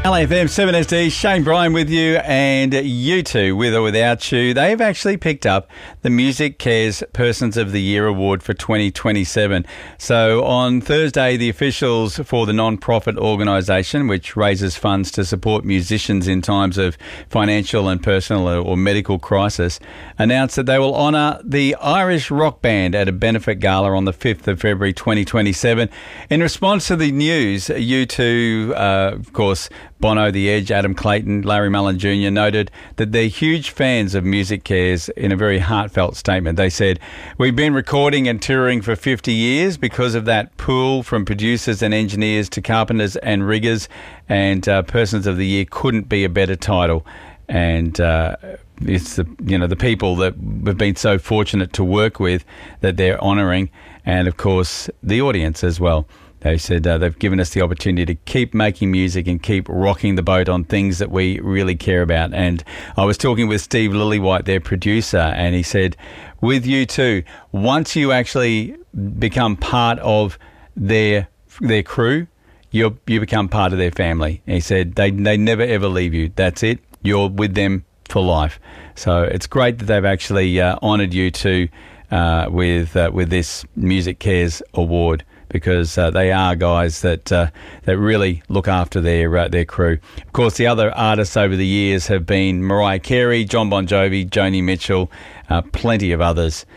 LAFM 7SD, Shane Bryan with you, and U2, with or without you, they've actually picked up the Music Cares Persons of the Year Award for 2027. So on Thursday, the officials for the non-profit organisation, which raises funds to support musicians in times of financial and personal or medical crisis, announced that they will honour the Irish rock band at a benefit gala on the 5th of February 2027. In response to the news, U2, of course, Bono, The Edge, Adam Clayton, Larry Mullen Jr. noted that they're huge fans of Music Cares in a very heartfelt statement. They said, "We've been recording and touring for 50 years because of that pool from producers and engineers to carpenters and riggers, and Persons of the Year couldn't be a better title." And it's the people that we've been so fortunate to work with that they're honouring, and of course the audience as well. They said they've given us the opportunity to keep making music and keep rocking the boat on things that we really care about. And I was talking with Steve Lillywhite, their producer, and he said, with U2, once you actually become part of their crew, you become part of their family. And he said they never ever leave you. That's it. You're with them for life. So it's great that they've actually honoured U2 with this Music Cares Award, because they are guys that really look after their crew. Of course, the other artists over the years have been Mariah Carey, John Bon Jovi, Joni Mitchell, plenty of others.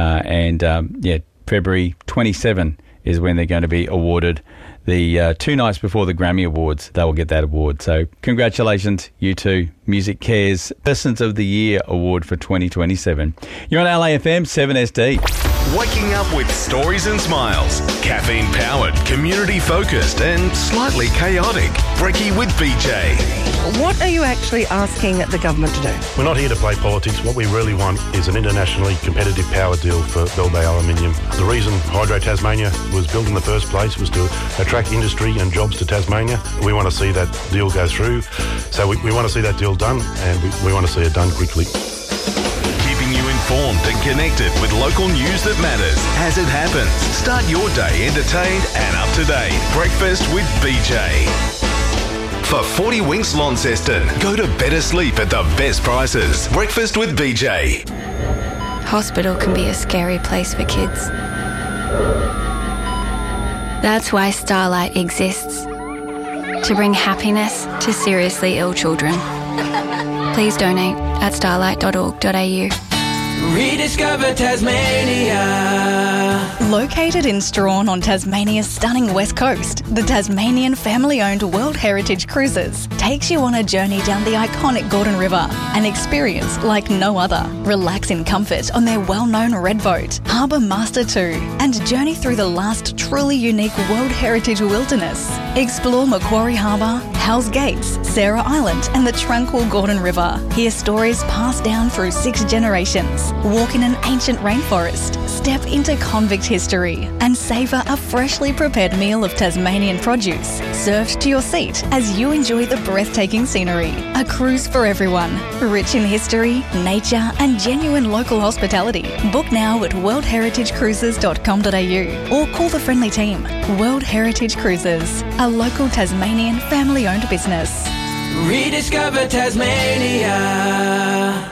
February 27 is when they're going to be awarded. The 2 nights before the Grammy Awards, they will get that award. So congratulations, U2, Music Cares Persons of the Year Award for 2027. You're on LAFM 7SD. Waking up with stories and smiles. Caffeine-powered, community-focused and slightly chaotic. Brekkie with BJ. What are you actually asking the government to do? We're not here to play politics. What we really want is an internationally competitive power deal for Bell Bay Aluminium. The reason Hydro Tasmania was built in the first place was to attract industry and jobs to Tasmania. We want to see that deal go through. So we want to see that deal done, and we want to see it done quickly. Keeping you informed and connected with local news that matters as it happens. Start your day entertained and up to date. Breakfast with BJ. For 40 Winks Launceston, go to better sleep at the best prices. Breakfast with BJ. Hospital can be a scary place for kids. That's why Starlight exists. To bring happiness to seriously ill children. Please donate at starlight.org.au. Rediscover Tasmania. Located in Strahan on Tasmania's stunning west coast, the Tasmanian family-owned World Heritage Cruises takes you on a journey down the iconic Gordon River, an experience like no other. Relax in comfort on their well-known red boat, Harbour Master 2, and journey through the last truly unique World Heritage wilderness. Explore Macquarie Harbour, Hells Gates, Sarah Island and the tranquil Gordon River. Hear stories passed down through 6 generations. Walk in an ancient rainforest, step into convict history and savour a freshly prepared meal of Tasmanian produce served to your seat as you enjoy the breathtaking scenery. A cruise for everyone, rich in history, nature and genuine local hospitality. Book now at worldheritagecruises.com.au or call the friendly team. World Heritage Cruises, a local Tasmanian family-owned business. Rediscover Tasmania.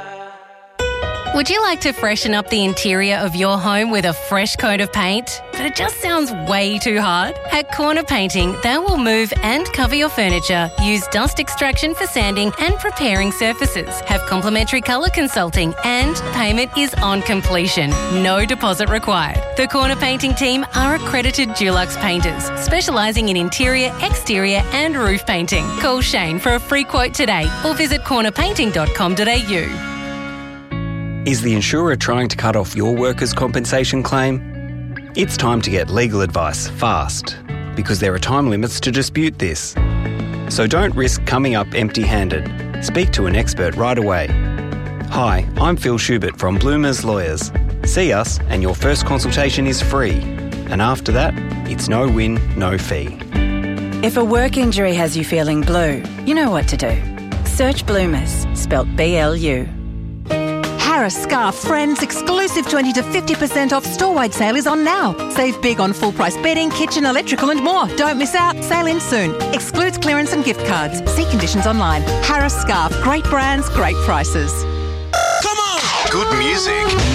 Would you like to freshen up the interior of your home with a fresh coat of paint? But it just sounds way too hard? At Corner Painting, they will move and cover your furniture, use dust extraction for sanding and preparing surfaces, have complimentary colour consulting, and payment is on completion. No deposit required. The Corner Painting team are accredited Dulux painters, specialising in interior, exterior and roof painting. Call Shane for a free quote today or visit cornerpainting.com.au. Is the insurer trying to cut off your workers' compensation claim? It's time to get legal advice fast, because there are time limits to dispute this. So don't risk coming up empty-handed. Speak to an expert right away. Hi, I'm Phil Schubert from Bloomers Lawyers. See us and your first consultation is free. And after that, it's no win, no fee. If a work injury has you feeling blue, you know what to do. Search Bloomers, spelt BLU. Harris Scarf Friends exclusive 20 to 50% off store-wide sale is on now. Save big on full-price bedding, kitchen, electrical and more. Don't miss out. Sale ends soon. Excludes clearance and gift cards. See conditions online. Harris Scarf. Great brands, great prices. Come on! Good music.